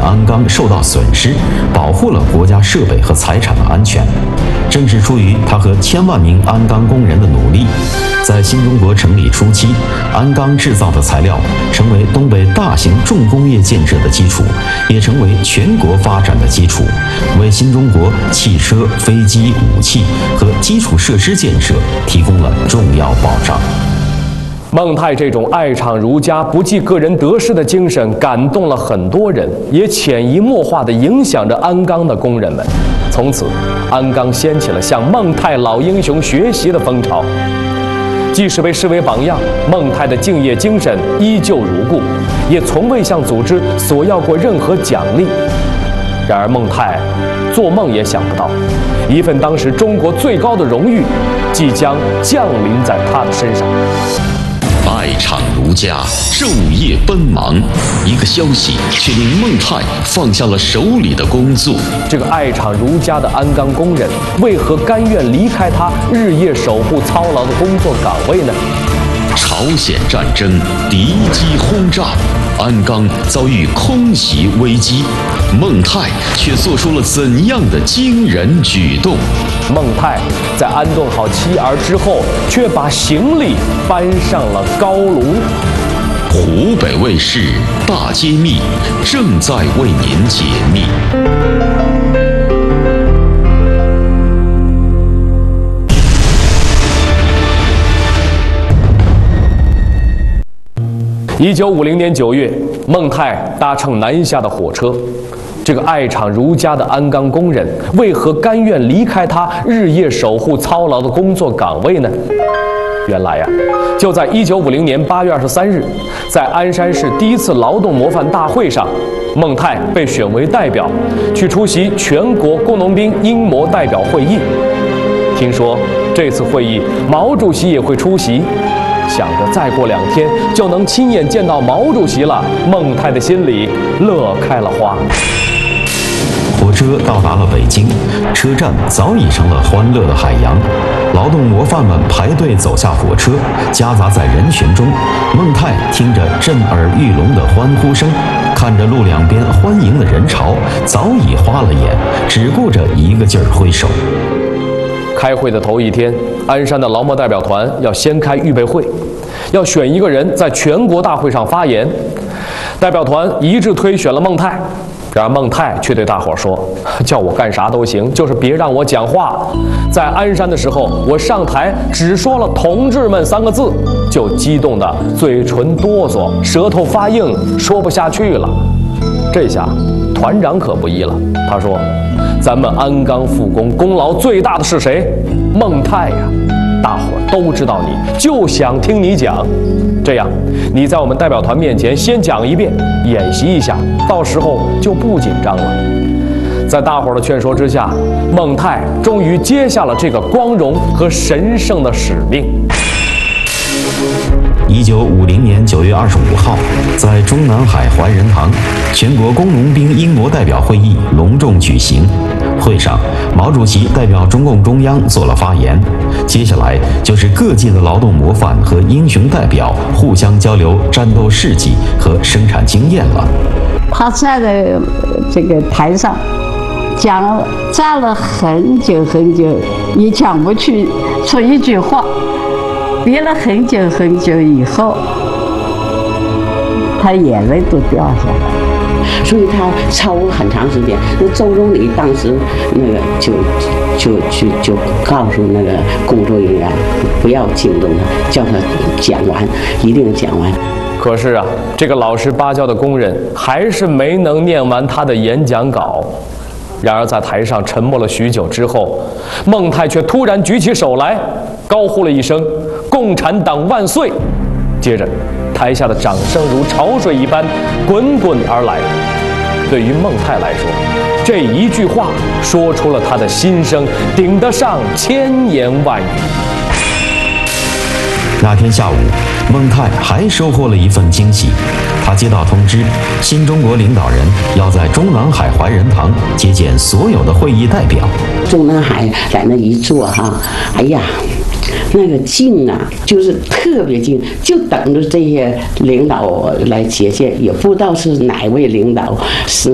鞍钢受到损失，保护了国家设备和财产的安全。正是出于他和千万名鞍钢工人的努力，在新中国成立初期，鞍钢制造的材料成为东北大型重工业建设的基础，也成为全国发展的基础，为新中国汽车、飞机、武器和基础设施建设提供了重要保障。 孟泰这种爱厂如家、不计个人得失的精神感动了很多人，也潜移默化地影响着鞍钢的工人们。从此，鞍钢掀起了向孟泰老英雄学习的风潮。即使被视为榜样，孟泰的敬业精神依旧如故，也从未向组织索要过任何奖励。然而，孟泰做梦也想不到，一份当时中国最高的荣誉即将降临在他的身上。 爱厂如家，昼夜奔忙，一个消息却令孟泰放下了手里的工作。 这个爱厂如家的鞍钢工人，为何甘愿离开他日夜守护操劳的工作岗位呢？ 朝鲜战争，敌机轰炸，鞍钢遭遇空袭危机，孟泰却做出了怎样的惊人举动？ 孟泰在安顿好妻儿之后，却把行李搬上了高炉。 湖北卫视大揭秘正在为您解密。 1950年9月，孟泰搭乘南下的火车。这个爱厂如家的鞍钢工人，为何甘愿离开他日夜守护操劳的工作岗位呢？原来呀，就在1950年8月23日，在鞍山市第一次劳动模范大会上，孟泰被选为代表，去出席全国工农兵英模代表会议。听说这次会议毛主席也会出席。想着再过2天就能亲眼见到毛主席了，孟泰的心里乐开了花。 火车到达了北京，车站早已成了欢乐的海洋。劳动模范们排队走下火车，夹杂在人群中。孟泰听着震耳欲聋的欢呼声，看着路两边欢迎的人潮，早已花了眼，只顾着一个劲儿挥手。 开会的头一天，鞍山的劳模代表团要先开预备会，要选一个人在全国大会上发言。代表团一致推选了孟泰，然而孟泰却对大伙说：“叫我干啥都行，就是别让我讲话。”在鞍山的时候，我上台只说了"同志们"3个字，就激动得嘴唇哆嗦，舌头发硬，说不下去了。这下团长可不易了，他说：“咱们鞍钢复工功劳最大的是谁？孟泰呀！大伙儿都知道你，就想听你讲。这样，你在我们代表团面前先讲一遍，演习一下，到时候就不紧张了。”在大伙儿的劝说之下，孟泰终于接下了这个光荣和神圣的使命。 1950年9月25号，在中南海怀仁堂，全国工农兵英模代表会议隆重举行。会上，毛主席代表中共中央做了发言。接下来就是各界的劳动模范和英雄代表互相交流战斗事迹和生产经验了。 他站在这个台上站了很久很久，也讲不出一句话。憋了很久很久以后，他眼泪都掉下来。 所以他操很长时间。那周总理当时那个就告诉那个工作人员不要惊动他，叫他讲完，一定讲完。 可是啊，这个老实巴交的工人还是没能念完他的演讲稿。然而在台上沉默了许久之后，孟泰却突然举起手来，高呼了一声"共产党万岁"，接着台下的掌声如潮水一般滚滚而来。对于孟泰来说，这一句话说出了他的心声，顶得上千言万语。 那天下午，孟泰还收获了一份惊喜。他接到通知，新中国领导人要在中南海怀仁堂接见所有的会议代表。 中南海在那一坐哈，哎呀，那个静啊，就是特别静，就等着这些领导来接见，也不知道是哪位领导是。